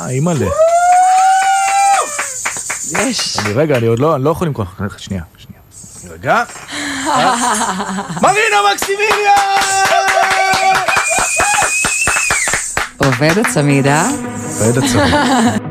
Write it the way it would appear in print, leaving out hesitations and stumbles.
אימא'לה. יש. רגע, אני לא יכול למכוח. שנייה. רגע. מרינה מקסימיליאן! עובד הצמיד, אה? עובד הצמיד.